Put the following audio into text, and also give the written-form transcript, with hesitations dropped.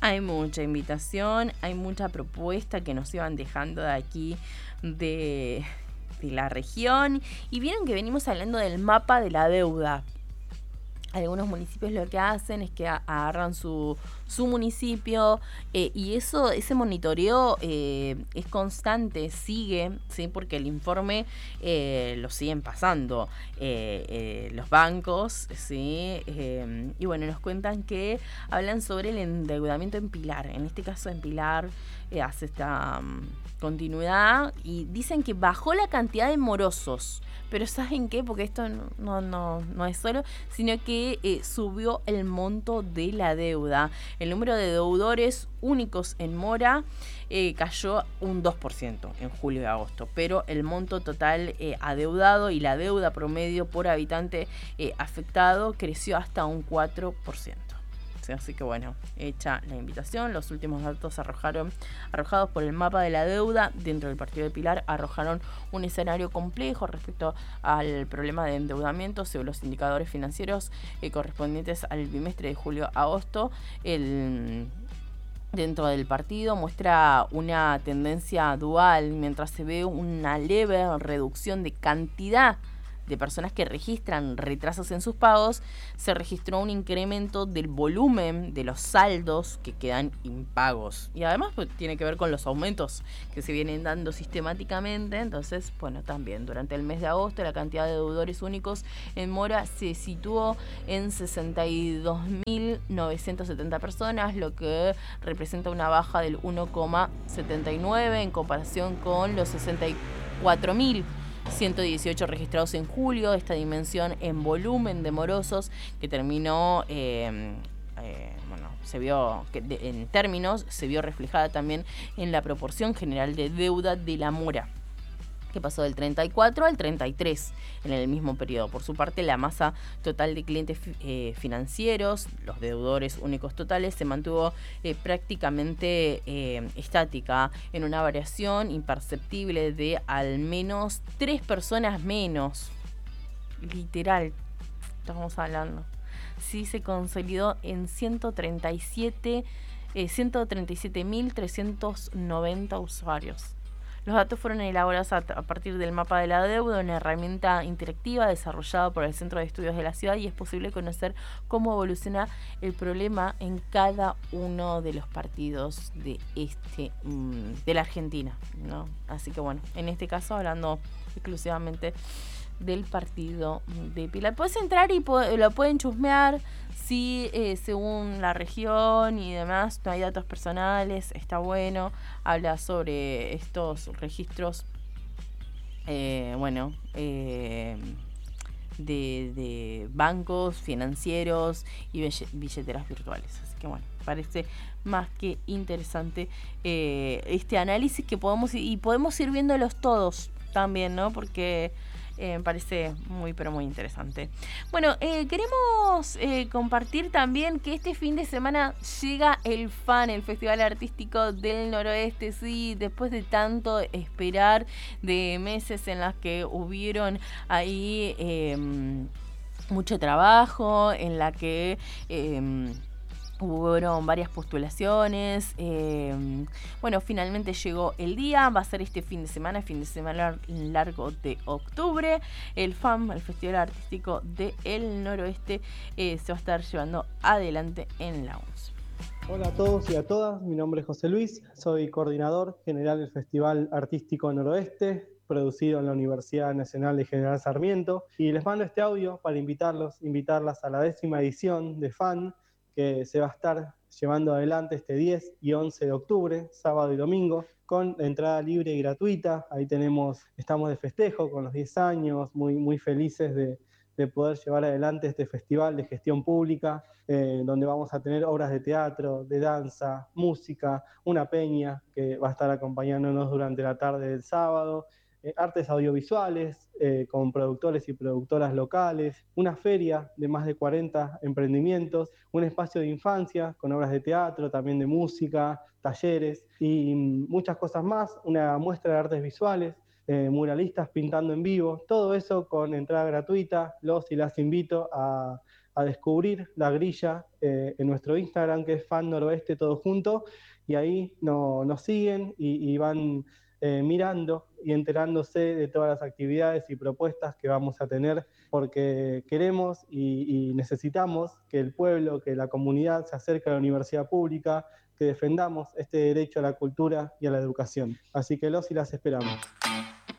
Hay mucha invitación, hay mucha propuesta que nos iban dejando de aquí, de la región. Y vieron que venimos hablando del mapa de la deuda. Algunos municipios lo que hacen es que agarran su municipio, y ese monitoreo es constante, sigue, ¿sí? Porque el informe lo siguen pasando los bancos, ¿sí? Y bueno, nos cuentan que hablan sobre el endeudamiento en Pilar. En este caso en Pilar hace esta continuidad y dicen que bajó la cantidad de morosos. Pero ¿saben qué? Porque esto no es solo, sino que subió el monto de la deuda. El número de deudores únicos en mora cayó un 2% en julio y agosto, pero el monto total adeudado y la deuda promedio por habitante afectado creció hasta un 4%. Así que bueno, hecha la invitación, los últimos datos arrojados por el mapa de la deuda dentro del partido de Pilar arrojaron un escenario complejo respecto al problema de endeudamiento según los indicadores financieros correspondientes al bimestre de julio-agosto. Dentro del partido muestra una tendencia dual, mientras se ve una leve reducción de cantidad de personas que registran retrasos en sus pagos, se registró un incremento del volumen de los saldos que quedan impagos. Y además pues, tiene que ver con los aumentos que se vienen dando sistemáticamente. Entonces, bueno, también durante el mes de agosto la cantidad de deudores únicos en mora se situó en 62.970 personas, lo que representa una baja del 1,79 en comparación con los 64.118 registrados en julio. Esta dimensión en volumen de morosos que terminó, se vio que en términos, se vio reflejada también en la proporción general de deuda de la mora, que pasó del 34 al 33 en el mismo periodo. Por su parte, la masa total de clientes financieros, los deudores únicos totales, se mantuvo prácticamente estática, en una variación imperceptible de al menos 3 personas menos. Literal, estamos hablando. Sí, se consolidó en 137.390 usuarios. Los datos fueron elaborados a partir del mapa de la deuda, una herramienta interactiva desarrollada por el Centro de Estudios de la Ciudad, y es posible conocer cómo evoluciona el problema en cada uno de los partidos de de la Argentina, ¿no? Así que bueno, en este caso hablando exclusivamente del partido de Pilar. Puedes entrar y lo pueden chusmear. Sí, según la región y demás, no hay datos personales, está bueno. Habla sobre estos registros, de bancos, financieros y billeteras virtuales. Así que bueno, parece más que interesante este análisis que podemos ir viéndolos todos también, ¿no? Porque me parece muy, pero muy interesante. Bueno, queremos compartir también que este fin de semana llega el FAN, el Festival Artístico del Noroeste. Sí, después de tanto esperar, de meses en las que hubieron ahí mucho trabajo, en la que hubo varias postulaciones. Bueno, finalmente llegó el día. Va a ser este fin de semana largo de octubre. El FAM, el Festival Artístico del Noroeste, se va a estar llevando adelante en la UNS. Hola a todos y a todas, mi nombre es José Luis, soy coordinador general del Festival Artístico Noroeste, producido en la Universidad Nacional de General Sarmiento, y les mando este audio para invitarlas a la 10ª edición de FAN, que se va a estar llevando adelante este 10 y 11 de octubre, sábado y domingo, con entrada libre y gratuita. Ahí estamos de festejo con los 10 años, muy felices de poder llevar adelante este festival de gestión pública, donde vamos a tener obras de teatro, de danza, música, una peña que va a estar acompañándonos durante la tarde del sábado, artes audiovisuales con productores y productoras locales, una feria de más de 40 emprendimientos, un espacio de infancia con obras de teatro, también de música, talleres y muchas cosas más, una muestra de artes visuales, muralistas pintando en vivo, todo eso con entrada gratuita. Los y las invito a a descubrir la grilla en nuestro Instagram, que es Fan Noroeste todo junto, y ahí nos siguen y van mirando y enterándose de todas las actividades y propuestas que vamos a tener, porque queremos y necesitamos que el pueblo, que la comunidad se acerque a la universidad pública, que defendamos este derecho a la cultura y a la educación. Así que los y las esperamos.